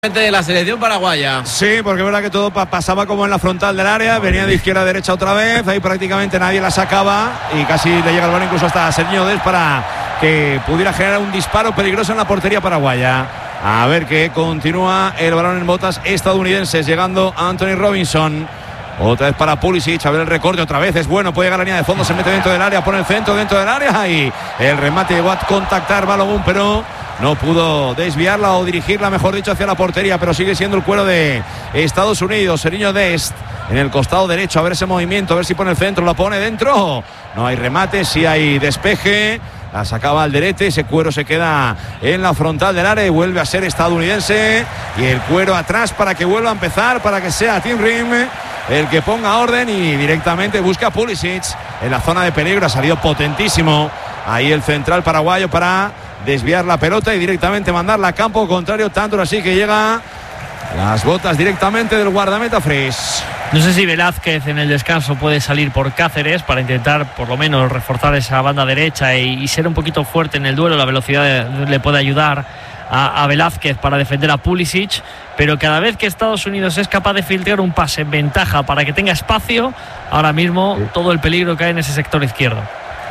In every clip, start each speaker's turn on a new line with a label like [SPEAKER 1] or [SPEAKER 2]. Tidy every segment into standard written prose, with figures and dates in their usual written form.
[SPEAKER 1] De la selección paraguaya.
[SPEAKER 2] Sí, porque es verdad que todo pasaba como en la frontal del área, venía de izquierda a derecha otra vez, ahí prácticamente nadie la sacaba y casi le llega el balón incluso hasta Serginho Dest para que pudiera generar un disparo peligroso en la portería paraguaya. A ver que continúa el balón en botas estadounidenses, llegando Anthony Robinson. Otra vez para Pulisic, a ver el recorte otra vez, es bueno, puede llegar a la línea de fondo, se mete dentro del área, pone el centro dentro del área y el remate llegó a contactar Balogun, pero no pudo desviarla o dirigirla, mejor dicho, hacia la portería, pero sigue siendo el cuero de Estados Unidos. Serginho Dest en el costado derecho, a ver ese movimiento, a ver si pone el centro, lo pone dentro. No hay remate, sí hay despeje. La sacaba Alderete, ese cuero se queda en la frontal del área y vuelve a ser estadounidense. Y el cuero atrás para que vuelva a empezar, para que sea Tim Rim el que ponga orden y directamente busca a Pulisic en la zona de peligro. Ha salido potentísimo ahí el central paraguayo para desviar la pelota y directamente mandarla a campo contrario, tanto así que llega las botas directamente del guardameta Fries.
[SPEAKER 3] No sé si Velázquez en el descanso puede salir por Cáceres para intentar por lo menos reforzar esa banda derecha y ser un poquito fuerte en el duelo. La velocidad le puede ayudar a Velázquez para defender a Pulisic, pero cada vez que Estados Unidos es capaz de filtrar un pase en ventaja para que tenga espacio, ahora mismo todo el peligro cae en ese sector izquierdo.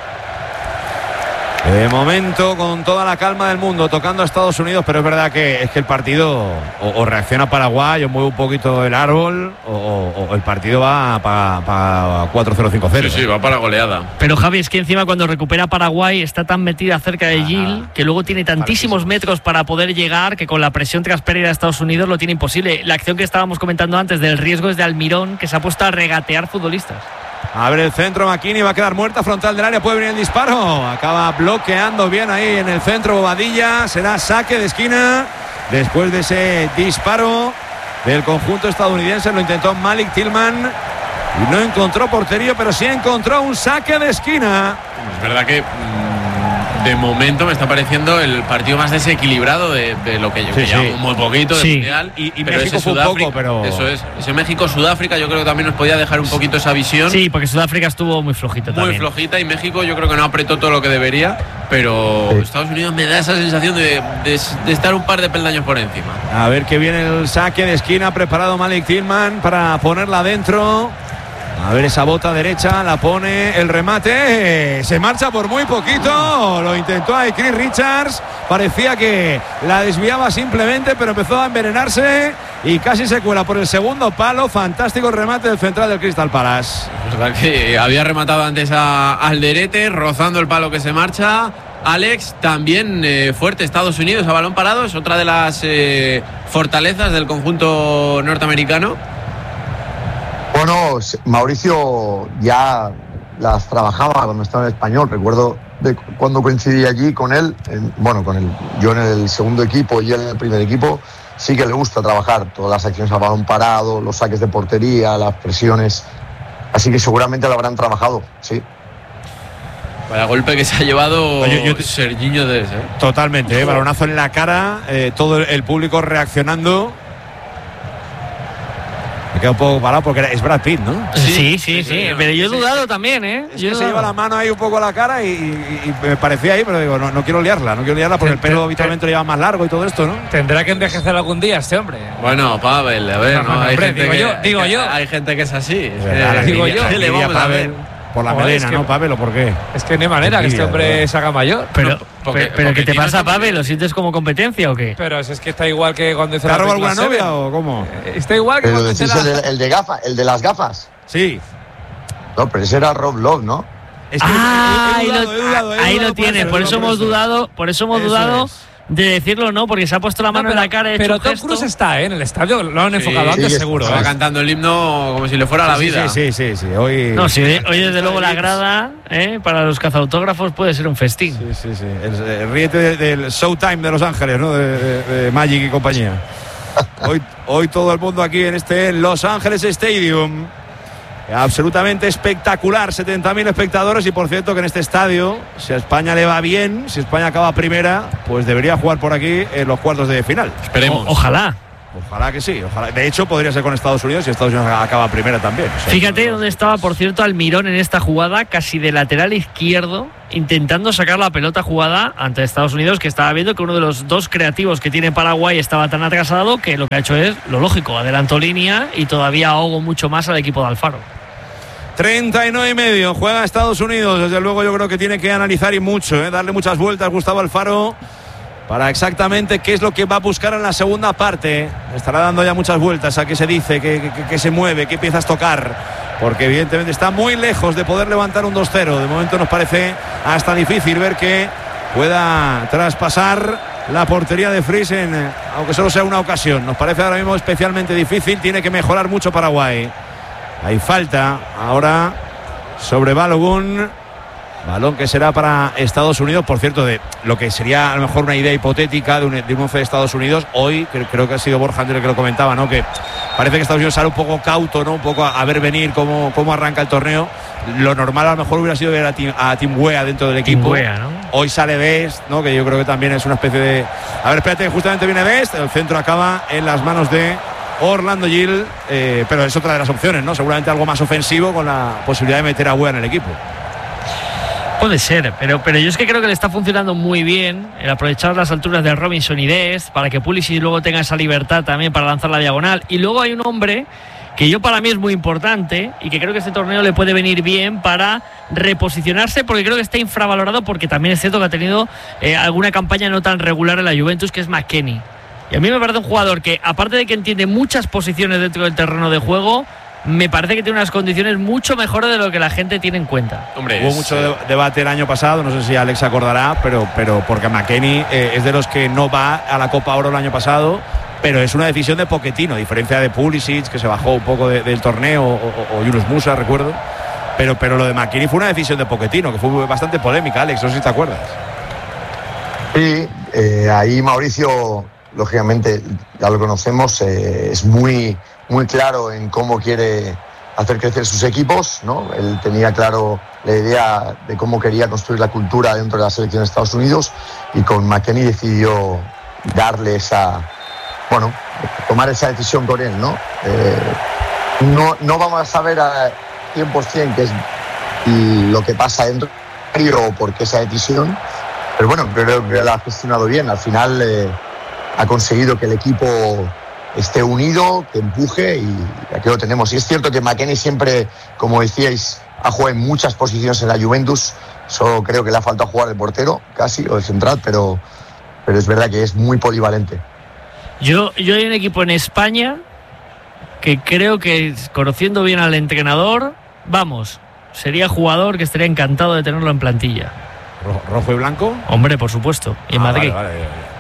[SPEAKER 2] De momento, con toda la calma del mundo, tocando a Estados Unidos, pero es verdad que es que el partido o reacciona Paraguay, o mueve un poquito el árbol, o el partido va para 4-0-5-0.
[SPEAKER 1] Sí, va para goleada.
[SPEAKER 3] Pero Javi, es que encima cuando recupera Paraguay está tan metida cerca de Gil que luego tiene tantísimos metros para poder llegar que con la presión tras pérdida de Estados Unidos lo tiene imposible. La acción que estábamos comentando antes del riesgo es de Almirón, que se ha puesto a regatear futbolistas.
[SPEAKER 2] A ver el centro, McKinney va a quedar muerta, frontal del área, puede venir el disparo, acaba bloqueando bien ahí en el centro Bobadilla, será saque de esquina después de ese disparo del conjunto estadounidense. Lo intentó Malik Tillman y no encontró portería, pero sí encontró un saque de esquina.
[SPEAKER 1] Es verdad que de momento me está pareciendo el partido más desequilibrado de lo que yo llamo muy poquito de mundial.
[SPEAKER 2] Y México fue un poco, pero
[SPEAKER 1] eso es. Ese México-Sudáfrica yo creo que también nos podía dejar un poquito esa visión.
[SPEAKER 3] Sí, porque Sudáfrica estuvo muy flojita también.
[SPEAKER 1] Muy flojita, y México yo creo que no apretó todo lo que debería, pero Estados Unidos me da esa sensación de estar un par de peldaños por encima.
[SPEAKER 2] A ver que viene el saque de esquina, preparado Malik Tillman para ponerla adentro. A ver esa bota derecha, la pone, el remate, se marcha por muy poquito, lo intentó ahí Chris Richards, parecía que la desviaba simplemente, pero empezó a envenenarse y casi se cuela por el segundo palo. Fantástico el remate del central del Crystal Palace.
[SPEAKER 1] Es verdad que había rematado antes a Alderete, rozando el palo que se marcha. Alex, también fuerte Estados Unidos a balón parado, es otra de las fortalezas del conjunto norteamericano.
[SPEAKER 4] Bueno, Mauricio ya las trabajaba cuando estaba en Español. Recuerdo de cuando coincidí allí con él, yo en el segundo equipo y él en el primer equipo. Sí que le gusta trabajar todas las acciones a balón parado, los saques de portería, las presiones. Así que seguramente lo habrán trabajado, sí.
[SPEAKER 1] Vaya golpe que se ha llevado Serginho Dest.
[SPEAKER 2] Totalmente, balonazo en la cara, todo el público reaccionando. Me quedo un poco parado porque es Brad Pitt, ¿no?
[SPEAKER 3] Sí. Pero yo he dudado también,
[SPEAKER 2] Es que se lleva la mano ahí un poco a la cara y me parecía ahí, pero digo, no quiero liarla porque el pelo habitualmente lo lleva más largo y todo esto, ¿no?
[SPEAKER 5] Tendrá que envejecer algún día este hombre.
[SPEAKER 1] Bueno, Pavel, a ver, hay gente
[SPEAKER 5] digo yo.
[SPEAKER 1] Hay gente que es así.
[SPEAKER 5] Digo yo.
[SPEAKER 1] ¿Qué le vamos a ver?
[SPEAKER 2] Por la melena, ¿no, Pavel, o por qué?
[SPEAKER 5] Es que no hay manera que este hombre se haga mayor.
[SPEAKER 3] Pero ¿qué te pasa, Pavel? ¿Lo sientes como competencia o qué?
[SPEAKER 5] Pero es que está igual que cuando hizo
[SPEAKER 2] ¿Te ha robado alguna novia o cómo?
[SPEAKER 5] Está igual que
[SPEAKER 4] pero
[SPEAKER 5] cuando
[SPEAKER 4] decís el de gafas, el de las gafas.
[SPEAKER 2] Sí.
[SPEAKER 4] No, pero ese era Rob Love, ¿no?
[SPEAKER 2] Es que
[SPEAKER 3] ahí lo tiene. Por eso hemos dudado de decirlo, no, porque se ha puesto la mano en la cara.
[SPEAKER 5] Pero Tom Cruise está en el estadio, lo han enfocado antes, seguro.
[SPEAKER 1] Va cantando el himno como si le fuera la vida.
[SPEAKER 2] Sí. Hoy
[SPEAKER 3] desde luego la grada, para los cazautógrafos puede ser un festín.
[SPEAKER 2] Sí. El ríete del Showtime de Los Ángeles, ¿no? De Magic y compañía. Hoy todo el mundo aquí en este Los Ángeles Stadium. Absolutamente espectacular, 70.000 espectadores. Y por cierto que en este estadio, si a España le va bien, si España acaba primera, pues debería jugar por aquí en los cuartos de final.
[SPEAKER 1] Esperemos.
[SPEAKER 3] Ojalá.
[SPEAKER 2] Ojalá que sí, ojalá. De hecho, podría ser con Estados Unidos y Estados Unidos acaba primera también. O sea,
[SPEAKER 3] fíjate dónde estaba, por cierto, Almirón en esta jugada, casi de lateral izquierdo, intentando sacar la pelota jugada ante Estados Unidos, que estaba viendo que uno de los dos creativos que tiene Paraguay estaba tan atrasado que lo que ha hecho es lo lógico, adelantó línea y todavía ahogo mucho más al equipo de Alfaro.
[SPEAKER 2] 39,5 juega Estados Unidos. Desde luego yo creo que tiene que analizar y mucho, darle muchas vueltas Gustavo Alfaro para exactamente qué es lo que va a buscar en la segunda parte. Estará dando ya muchas vueltas a qué se dice, qué se mueve, qué piezas tocar, porque evidentemente está muy lejos de poder levantar un 2-0. De momento nos parece hasta difícil ver que pueda traspasar la portería de Friesen, aunque solo sea una ocasión. Nos parece ahora mismo especialmente difícil. Tiene que mejorar mucho Paraguay. Hay falta ahora sobre Balogun. Balón que será para Estados Unidos, por cierto, de lo que sería a lo mejor una idea hipotética de un 11 de Estados Unidos. Hoy creo que ha sido Borja Andrés que lo comentaba, ¿no? Que parece que Estados Unidos sale un poco cauto, ¿no? Un poco a ver venir cómo arranca el torneo. Lo normal a lo mejor hubiera sido ver a Tim Weah dentro del equipo.
[SPEAKER 3] Weah, ¿no?
[SPEAKER 2] Hoy sale Best, ¿no? Que yo creo que también es una especie de... A ver, espérate, justamente viene Best. El centro acaba en las manos de Orlando Gil, pero es otra de las opciones, ¿no? Seguramente algo más ofensivo con la posibilidad de meter a Weah en el equipo.
[SPEAKER 3] Puede ser, pero yo es que creo que le está funcionando muy bien el aprovechar las alturas de Robinson y Dest para que Pulisic luego tenga esa libertad también para lanzar la diagonal. Y luego hay un hombre que yo para mí es muy importante y que creo que este torneo le puede venir bien para reposicionarse, porque creo que está infravalorado, porque también es cierto que ha tenido alguna campaña no tan regular en la Juventus, que es McKennie. Y a mí me parece un jugador que, aparte de que entiende muchas posiciones dentro del terreno de juego, me parece que tiene unas condiciones mucho mejores de lo que la gente tiene en cuenta.
[SPEAKER 1] Hombre,
[SPEAKER 2] hubo mucho debate el año pasado, no sé si Alex acordará, pero porque McKennie es de los que no va a la Copa Oro el año pasado, pero es una decisión de Pochettino, a diferencia de Pulisic, que se bajó un poco del torneo, o Yunus Musa, recuerdo. Pero lo de McKennie fue una decisión de Pochettino, que fue bastante polémica, Alex, no sé si te acuerdas.
[SPEAKER 4] Sí, ahí Mauricio, lógicamente, ya lo conocemos, es muy claro en cómo quiere hacer crecer sus equipos, ¿no? Él tenía claro la idea de cómo quería construir la cultura dentro de la selección de Estados Unidos, y con McKennie decidió darle tomar esa decisión con él, ¿no? No vamos a saber a 100% qué es lo que pasa dentro o por qué esa decisión, pero bueno, creo que la ha gestionado bien. Al final ha conseguido que el equipo esté unido, que empuje, y aquí lo tenemos. Y es cierto que McKennie siempre, como decíais, ha jugado en muchas posiciones en la Juventus. Solo creo que le ha faltado jugar de portero, casi, o de central, pero es verdad que es muy polivalente.
[SPEAKER 3] Yo hay un equipo en España que creo que, conociendo bien al entrenador, sería jugador que estaría encantado de tenerlo en plantilla.
[SPEAKER 2] ¿Rojo y blanco?
[SPEAKER 3] Hombre, por supuesto. Y en Madrid.
[SPEAKER 2] Vale.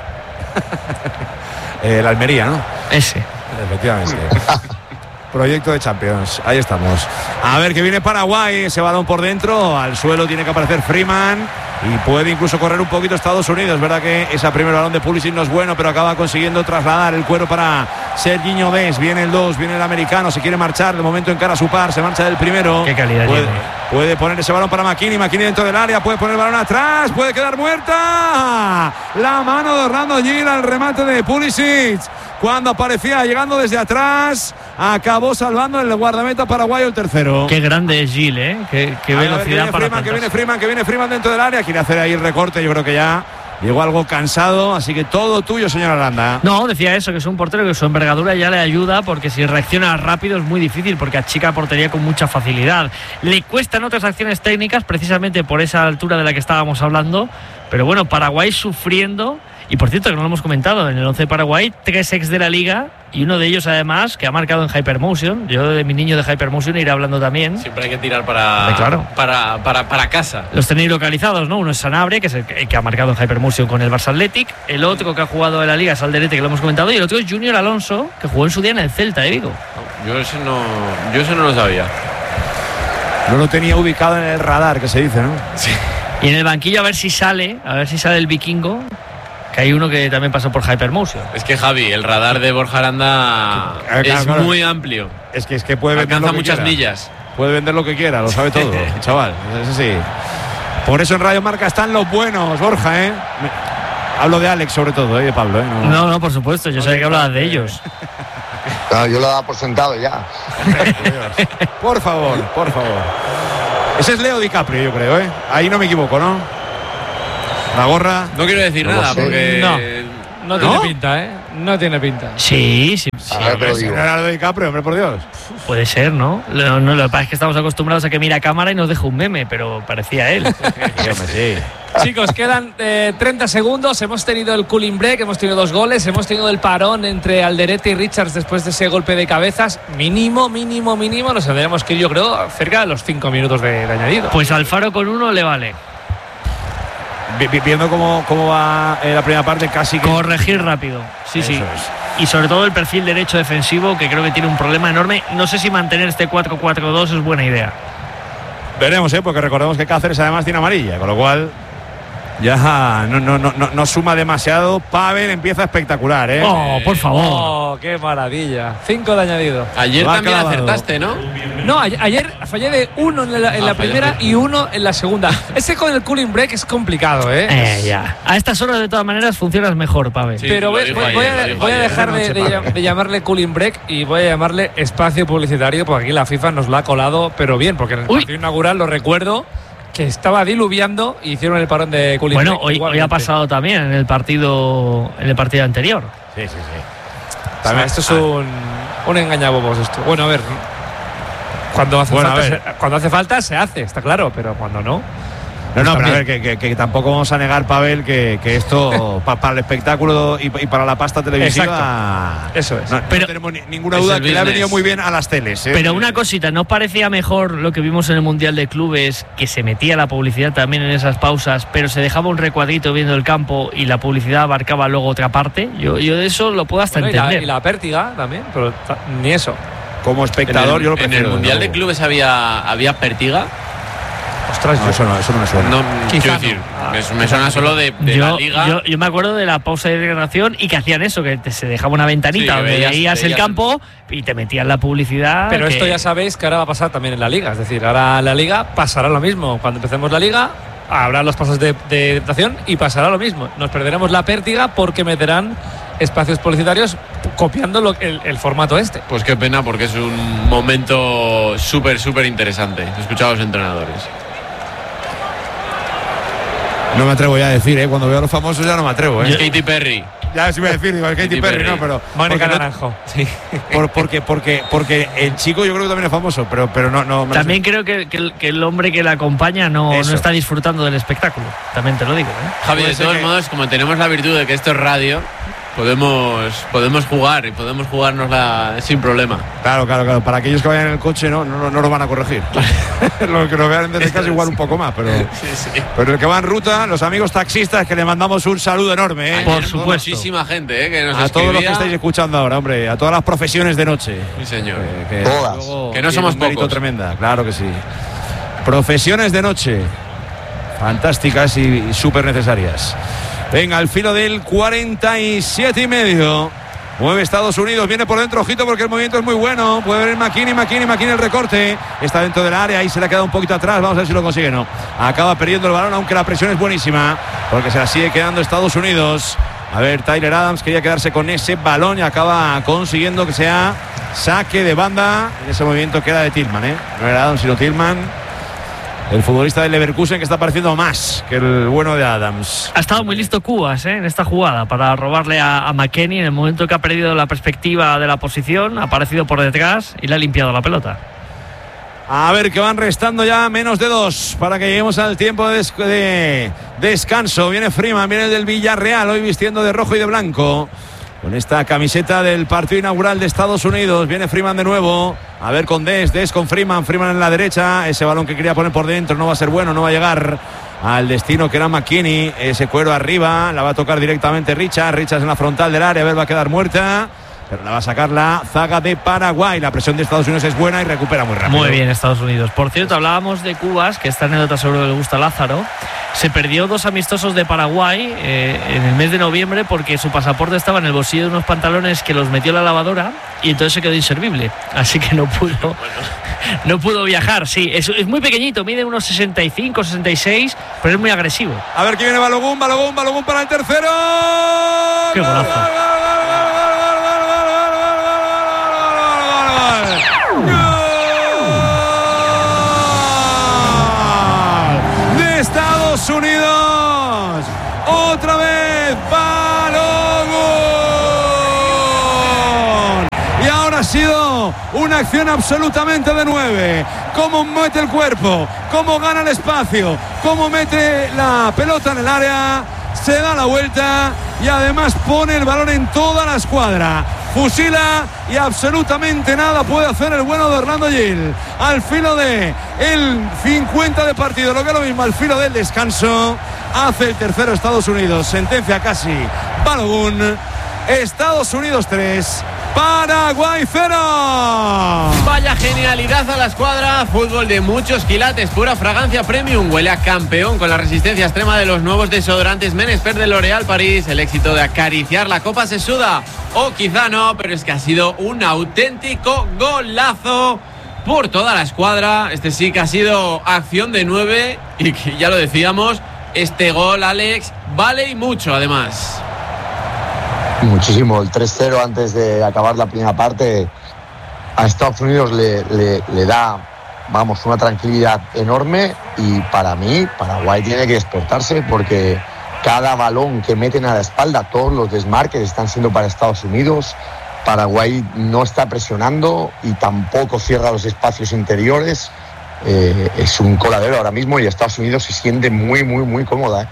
[SPEAKER 2] El Almería, ¿no?
[SPEAKER 3] Ese.
[SPEAKER 2] Efectivamente. Proyecto de Champions. Ahí estamos. A ver, que viene Paraguay. Ese balón por dentro. Al suelo tiene que aparecer Freeman. Y puede incluso correr un poquito Estados Unidos. Es verdad que ese primer balón de Pulisic no es bueno, pero acaba consiguiendo trasladar el cuero para Serginho Dest. Viene el 2, viene el americano. Se quiere marchar. De momento encara a su par. Se marcha del primero.
[SPEAKER 3] Qué calidad
[SPEAKER 2] puede poner ese balón para McKennie. McKennie dentro del área. Puede poner el balón atrás. Puede quedar muerta. La mano de Orlando Gil al remate de Pulisic. Cuando aparecía llegando desde atrás, acabó salvando el guardameta paraguayo el tercero.
[SPEAKER 3] Qué grande es Gil, ¿eh? Qué velocidad para
[SPEAKER 2] Freeman, que viene Freeman dentro del área. Quiere hacer ahí el recorte. Yo creo que ya llegó algo cansado, así que todo tuyo, señor Aranda.
[SPEAKER 3] No, decía eso, que es un portero que su envergadura ya le ayuda, porque si reacciona rápido es muy difícil, porque achica portería con mucha facilidad. Le cuestan otras acciones técnicas precisamente por esa altura de la que estábamos hablando, pero bueno, Paraguay sufriendo. Y por cierto, que no lo hemos comentado, en el 11 de Paraguay, 3 ex de la Liga, y uno de ellos además que ha marcado en Hypermotion. Yo de mi niño de Hypermotion iré hablando también.
[SPEAKER 1] Siempre hay que tirar para casa.
[SPEAKER 3] Los tenéis localizados, ¿no? Uno es Sanabria, que es el que ha marcado en Hypermotion con el Barça Athletic. El otro que ha jugado en la Liga es Alderete, que lo hemos comentado. Y el otro es Junior Alonso, que jugó en su día en el Celta de Vigo.
[SPEAKER 1] Yo ese no lo sabía.
[SPEAKER 2] No lo tenía ubicado en el radar, que se dice, ¿no?
[SPEAKER 3] Sí. Y en el banquillo a ver si sale el vikingo, que hay uno que también pasó por Hypermotion.
[SPEAKER 1] Es que Javi, el radar de Borja Aranda es muy amplio.
[SPEAKER 2] Es que puede vender
[SPEAKER 1] alcanza muchas millas.
[SPEAKER 2] Puede vender lo que quiera, lo sabe todo, chaval. Es así. Por eso en Radio Marca están los buenos, Borja, ¿eh? Hablo de Alex sobre todo, de Pablo.
[SPEAKER 3] No, por supuesto, yo sabía que hablabas de ellos.
[SPEAKER 4] No, yo lo he dado por sentado ya.
[SPEAKER 2] Por favor. Ese es Leo DiCaprio, yo creo, Ahí no me equivoco, ¿no? La gorra.
[SPEAKER 1] No quiero decir nada porque...
[SPEAKER 5] No tiene pinta, No tiene pinta.
[SPEAKER 3] Sí.
[SPEAKER 2] Leonardo DiCaprio, hombre, por Dios.
[SPEAKER 3] Puede ser, ¿no? Lo que pasa es que estamos acostumbrados a que mira a cámara y nos deja un meme, pero parecía él.
[SPEAKER 2] Sí.
[SPEAKER 5] Chicos, quedan 30 segundos. Hemos tenido el cooling break, hemos tenido 2 goles, hemos tenido el parón entre Alderete y Richards después de ese golpe de cabezas. Mínimo. Nos tendríamos que ir, yo creo, cerca de los 5 minutos de añadido.
[SPEAKER 3] Pues Alfaro con 1 le vale.
[SPEAKER 2] Viendo cómo va la primera parte, casi que...
[SPEAKER 3] Corregir rápido. Sí.
[SPEAKER 2] Es.
[SPEAKER 3] Y sobre todo el perfil derecho defensivo, que creo que tiene un problema enorme. No sé si mantener este 4-4-2 es buena idea.
[SPEAKER 2] Veremos, porque recordemos que Cáceres además tiene amarilla, con lo cual ya no suma demasiado. Pavel empieza espectacular,
[SPEAKER 3] Oh, por favor.
[SPEAKER 5] Oh, qué maravilla. 5 de añadido.
[SPEAKER 1] Ayer también acertaste, ¿no?
[SPEAKER 5] No, ayer fallé de 1 en la primera y 1 en la segunda. Ese con el cooling break es complicado,
[SPEAKER 3] Ya. A estas horas de todas maneras funcionas mejor, Pavel.
[SPEAKER 1] Sí,
[SPEAKER 5] pero voy a dejar de llamarle cooling break y voy a llamarle espacio publicitario, porque aquí la FIFA nos lo ha colado, pero bien, porque en el partido inaugural lo recuerdo que estaba diluviando y hicieron el parón de cooling break.
[SPEAKER 3] Bueno, hoy ha pasado también en el partido anterior.
[SPEAKER 2] Sí.
[SPEAKER 5] También esto es un engañabobos esto. Bueno, a ver. Cuando hace falta se hace, está claro, pero cuando no.
[SPEAKER 2] No, pero a ver, que tampoco vamos a negar, Pavel, que esto para el espectáculo y para la pasta televisiva.
[SPEAKER 5] Exacto. Eso es.
[SPEAKER 2] No tenemos ninguna duda que le ha venido muy bien a las teles.
[SPEAKER 3] Pero una cosita, ¿no parecía mejor lo que vimos en el Mundial de Clubes, que se metía la publicidad también en esas pausas, pero se dejaba un recuadrito viendo el campo y la publicidad abarcaba luego otra parte? Yo de eso lo puedo hasta entender.
[SPEAKER 5] Y la pértiga también, pero ni eso.
[SPEAKER 2] Como espectador, yo lo prefiero.
[SPEAKER 1] ¿En el Mundial de Clubes había pértiga?
[SPEAKER 5] Ostras,
[SPEAKER 2] eso no me suena.
[SPEAKER 1] No, quiero decir, me suena solo de la Liga.
[SPEAKER 3] Yo me acuerdo de la pausa de degradación y que hacían eso, que se dejaba una ventanita donde veías el campo y te metían la publicidad.
[SPEAKER 5] Pero esto ya sabéis que ahora va a pasar también en la Liga. Es decir, ahora en la Liga pasará lo mismo. Cuando empecemos la Liga, habrá los pasos de adaptación y pasará lo mismo. Nos perderemos la pértiga porque meterán espacios publicitarios copiando el formato este.
[SPEAKER 1] Pues qué pena, porque es un momento súper interesante. He escuchado a los entrenadores.
[SPEAKER 2] No me atrevo ya a decir, cuando veo a los famosos ya no me atrevo.
[SPEAKER 1] Katy Perry.
[SPEAKER 2] Ya sí voy a decir, digo, Katy Perry, no, pero...
[SPEAKER 5] Mónica Naranjo.
[SPEAKER 3] Sí.
[SPEAKER 2] Porque el chico yo creo que también es famoso, pero no
[SPEAKER 3] también creo que el hombre que la acompaña no está disfrutando del espectáculo. También te lo digo,
[SPEAKER 1] Javi, de todos modos, como tenemos la virtud de que esto es radio, podemos jugar y podemos jugárnosla sin problema.
[SPEAKER 2] Claro. Para aquellos que vayan en el coche no lo van a corregir. Los que lo vean desde casa igual un poco más, pero pero el que va en ruta, los amigos taxistas, que le mandamos un saludo enorme.
[SPEAKER 3] Por supuesto.
[SPEAKER 1] Muchísima gente que nos
[SPEAKER 2] a
[SPEAKER 1] escribía.
[SPEAKER 2] todos los que estáis escuchando ahora, hombre, a todas las profesiones de noche.
[SPEAKER 1] Sí, señor.
[SPEAKER 4] Todas.
[SPEAKER 1] Que no somos pocos.
[SPEAKER 2] Tremenda, claro que sí. Profesiones de noche. Fantásticas y súper necesarias. Venga, al filo del 47,5. Mueve Estados Unidos, viene por dentro, ojito, porque el movimiento es muy bueno. Puede ver McKinney el recorte. Está dentro del área, ahí se le ha quedado un poquito atrás. Vamos a ver si lo consigue, no. Acaba perdiendo el balón, aunque la presión es buenísima, porque se la sigue quedando Estados Unidos. A ver, Tyler Adams quería quedarse con ese balón y acaba consiguiendo que sea saque de banda. En ese movimiento queda de Tillman, No era Adams, sino Tillman. El futbolista del Leverkusen, que está pareciendo más que el bueno de Adams.
[SPEAKER 3] Ha estado muy listo Cubas en esta jugada para robarle a McKennie en el momento que ha perdido la perspectiva de la posición, ha aparecido por detrás y le ha limpiado la pelota.
[SPEAKER 2] A ver, que van restando ya menos de 2 para que lleguemos al tiempo de descanso. Viene Freeman, viene el del Villarreal, hoy vistiendo de rojo y de blanco, con esta camiseta del partido inaugural de Estados Unidos. Viene Freeman de nuevo. A ver con Des con Freeman en la derecha. Ese balón que quería poner por dentro no va a ser bueno, no va a llegar al destino que era McKinney. Ese cuero arriba, la va a tocar directamente Richards en la frontal del área. A ver, va a quedar muerta. pero la va a sacar la zaga de Paraguay. La presión de Estados Unidos es buena y recupera muy rápido.
[SPEAKER 3] Muy bien Estados Unidos. Por cierto, hablábamos de Cubas, que esta anécdota seguro que le gusta a Lázaro. Se perdió 2 amistosos de Paraguay en el mes de noviembre porque su pasaporte estaba en el bolsillo de unos pantalones que los metió en la lavadora y entonces se quedó inservible. Así que no pudo viajar. Sí, es muy pequeñito, mide unos 65, 66, pero es muy agresivo.
[SPEAKER 2] A ver, que viene Balogun para el tercero.
[SPEAKER 3] ¡Qué golazo!
[SPEAKER 2] Unidos, otra vez Balogun, y ahora ha sido una acción absolutamente de 9. Cómo mete el cuerpo, cómo gana el espacio, cómo mete la pelota en el área, se da la vuelta y además pone el balón en toda la escuadra. Fusila y absolutamente nada puede hacer el bueno de Orlando Gil. Al filo de el 50 de partido, lo que es lo mismo, al filo del descanso, hace el tercero Estados Unidos. Sentencia casi Balogun. Estados Unidos 3, Paraguay 0.
[SPEAKER 1] Vaya genialidad a la escuadra. Fútbol de muchos quilates, pura fragancia premium. Huele a campeón con la resistencia extrema de los nuevos desodorantes Men Expert de L'Oréal París. El éxito de acariciar la copa se suda. O quizá no, pero es que ha sido un auténtico golazo por toda la escuadra. Este sí que ha sido acción de 9 y que ya lo decíamos, este gol, Alex, vale y mucho además.
[SPEAKER 4] Muchísimo. El 3-0 antes de acabar la primera parte a Estados Unidos le da, vamos, una tranquilidad enorme, y para mí Paraguay tiene que despertarse porque cada balón que meten a la espalda, todos los desmarques están siendo para Estados Unidos. Paraguay no está presionando y tampoco cierra los espacios interiores. Es un coladero ahora mismo y Estados Unidos se siente muy, muy, muy cómoda.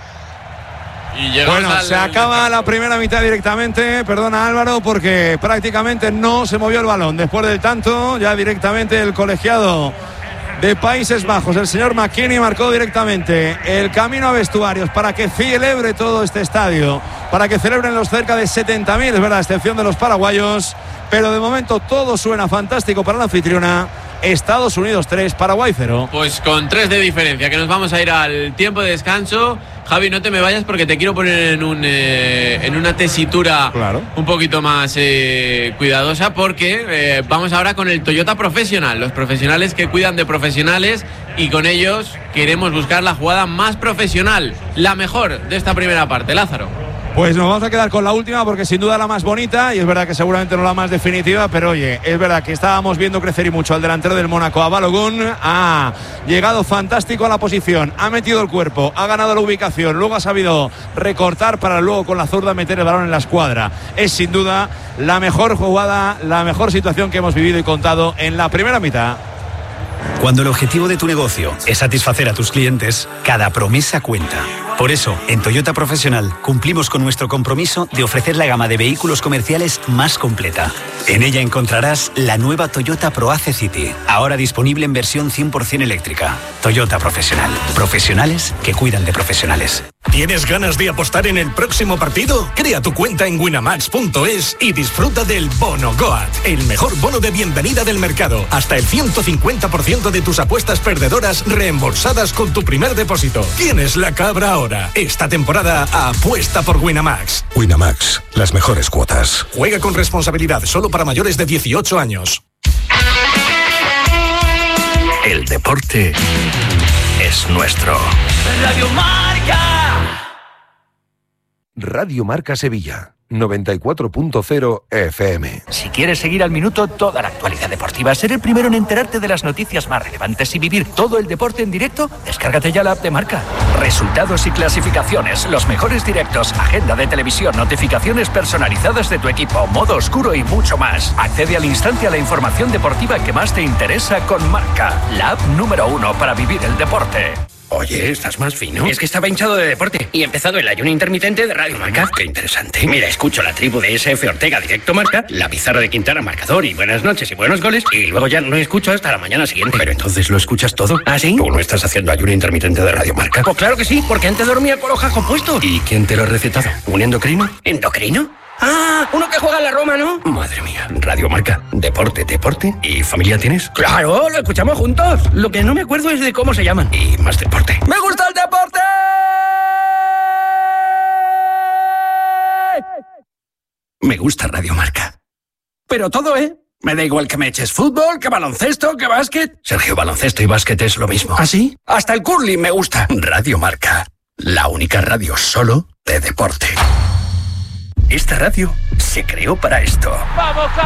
[SPEAKER 2] Bueno, se acaba la primera mitad directamente. Perdona Álvaro, porque prácticamente no se movió el balón. Después del tanto, ya directamente el colegiado de Países Bajos, el señor McKinney, marcó directamente el camino a vestuarios para que celebre todo este estadio, para que celebren los cerca de 70.000, es verdad, a excepción de los paraguayos, pero de momento todo suena fantástico para la anfitriona. Estados Unidos 3, Paraguay 0.
[SPEAKER 1] Pues con 3 de diferencia, que nos vamos a ir al tiempo de descanso. Javi, no te me vayas porque te quiero poner en una tesitura un poquito más cuidadosa, porque vamos ahora con el Toyota Profesional, los profesionales que cuidan de profesionales, y con ellos queremos buscar la jugada más profesional, la mejor de esta primera parte. Lázaro.
[SPEAKER 2] Pues nos vamos a quedar con la última porque sin duda la más bonita, y es verdad que seguramente no la más definitiva, pero oye, es verdad que estábamos viendo crecer y mucho al delantero del Mónaco, a Balogun. Ha llegado fantástico a la posición, ha metido el cuerpo, ha ganado la ubicación, luego ha sabido recortar para luego con la zurda meter el balón en la escuadra. Es sin duda la mejor jugada, la mejor situación que hemos vivido y contado en la primera mitad.
[SPEAKER 6] Cuando el objetivo de tu negocio es satisfacer a tus clientes, cada promesa cuenta. Por eso, en Toyota Profesional cumplimos con nuestro compromiso de ofrecer la gama de vehículos comerciales más completa. En ella encontrarás la nueva Toyota ProAce City, ahora disponible en versión 100% eléctrica. Toyota Profesional. Profesionales que cuidan de profesionales.
[SPEAKER 7] ¿Tienes ganas de apostar en el próximo partido? Crea tu cuenta en winamax.es y disfruta del Bono Goat, el mejor bono de bienvenida del mercado. Hasta el 150% de tus apuestas perdedoras reembolsadas con tu primer depósito. Tienes la cabra ahora. Esta temporada apuesta por Winamax.
[SPEAKER 8] Winamax, las mejores cuotas.
[SPEAKER 7] Juega con responsabilidad, solo para mayores de 18 años.
[SPEAKER 9] El deporte es nuestro.
[SPEAKER 10] Radio Marca.
[SPEAKER 8] Radio Marca Sevilla, 94.0 FM.
[SPEAKER 9] Si quieres seguir al minuto toda la actualidad deportiva, ser el primero en enterarte de las noticias más relevantes y vivir todo el deporte en directo, descárgate ya la app de Marca. Resultados y clasificaciones, los mejores directos, agenda de televisión, notificaciones personalizadas de tu equipo, modo oscuro y mucho más. Accede al instante a la información deportiva que más te interesa con Marca, la app número 1 para vivir el deporte.
[SPEAKER 11] Oye, ¿estás más fino? Es que estaba hinchado de deporte y he empezado el ayuno intermitente de Radio Marca. Qué interesante. Mira, escucho la tribu de SF Ortega directo Marca, la pizarra de Quintana marcador y buenas noches y buenos goles, y luego ya no escucho hasta la mañana siguiente. Pero entonces lo escuchas todo. ¿Ah, sí? ¿Tú no estás haciendo ayuno intermitente de Radio Marca? Pues claro que sí, porque antes dormía con los jajos puestos. ¿Y quién te lo ha recetado? ¿Un endocrino? ¿Endocrino? Ah, uno que juega en la Roma, ¿no? Madre mía, Radio Marca. Deporte y familia tienes. Claro, lo escuchamos juntos. Lo que no me acuerdo es de cómo se llaman. Y más deporte. ¡Me gusta el deporte! Me gusta Radio Marca. Pero todo, ¿eh? Me da igual que me eches fútbol, que baloncesto, que básquet. Sergio, baloncesto y básquet es lo mismo. ¿Ah, sí? Hasta el curling me gusta. Radio Marca. La única radio solo de deporte. Esta radio se creó para esto.
[SPEAKER 10] ¡Vamos,